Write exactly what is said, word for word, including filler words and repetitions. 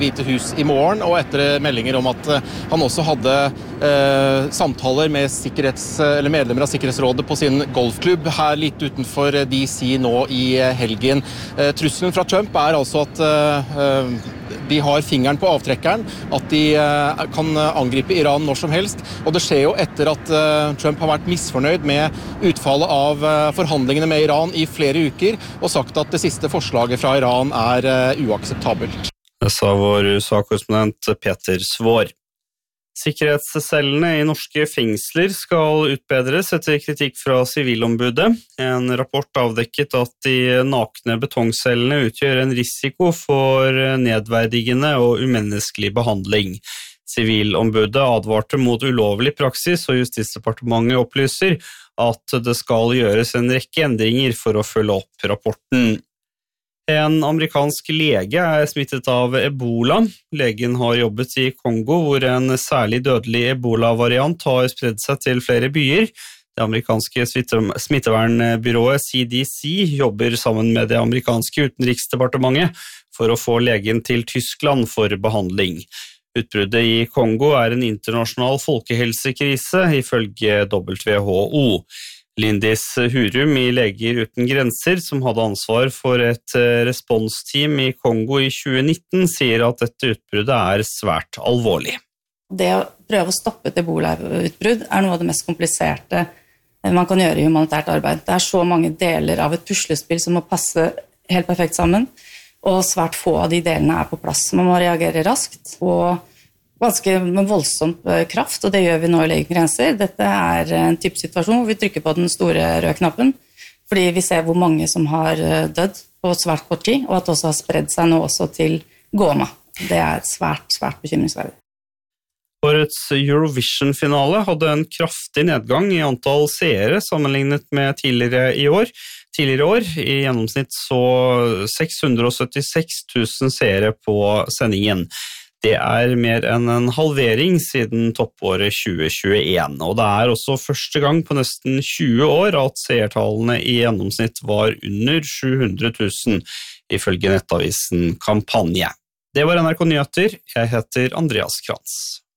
Hvite hus i morgen, og etter meldinger om at han også hadde eh, samtaler med sikkerhets, eller medlemmer av Sikkerhetsrådet på sin golfklubb her litt utenfor D C nå i helgen. Eh, trusselen fra Trump er altså at eh, de har fingeren på avtrekkeren, at de eh, kan angripe Iran når som helst, og det skjer jo etter at eh, Trump har vært misfornøyd med utfallet av eh, forhandlingene med Iran i flere uker, og sagt at det siste forslaget fra Iran er eh, uakseptabelt. Det sa vår U S A-korrespondent Peter Svår. Sikkerhetscellene i norske fengsler skal utbedres etter kritikk fra Sivilombudet. En rapport avdekket at de nakne betongcellene utgjør en risiko for nedverdigende og umenneskelig behandling. Sivilombudet advarte mot ulovlig praksis, og Justisdepartementet opplyser at det skal gjøres en rekke endringer for å følge opp rapporten. En amerikansk lege er smittet av ebola. Legen har jobbet i Kongo, hvor en særlig dødelig ebola-variant har spredt seg til flere byer. Det amerikanske smittevernbyrået C D C jobber sammen med det amerikanske utenriksdepartementet for å få legen til Tyskland for behandling. Utbruddet i Kongo er en internasjonal folkehelsekrise, ifølge W H O. Lindis Hurum i Leger uten grenser, som hadde ansvar for et responsteam i Kongo i tjue nitten, sier at dette utbruddet er svært alvorlig. Det å prøve å stoppe et ebola-utbrudd er noe av det mest kompliserte man kan gjøre i humanitært arbeid. Det er så mange deler av et puslespill som må passe helt perfekt sammen, og svært få av de delene er på plass. Man må reagere raskt og ganske med voldsom kraft, og det gjør vi nå i Leger uten grenser. Dette er en type situasjon hvor vi trykker på den store røde knappen, fordi vi ser hvor mange som har dødd på svært kort tid, og at det også har spredd seg nå også til Goma. Det er svært, svært bekymringsverdig. Årets Eurovision-finale hadde en kraftig nedgang i antall seere sammenlignet med tidligere i år. Tidligere år, i gjennomsnitt så seks hundre syttiseks tusen seere på sendingen. Det er mer enn en halvering siden toppåret tjue tjueen, og det er også første gang på nesten tjue år at seertallene i gjennomsnitt var under sju hundre tusen, ifølge nettavisen Kampanje. Det var N R K Nyheter, jeg heter Andreas Krantz.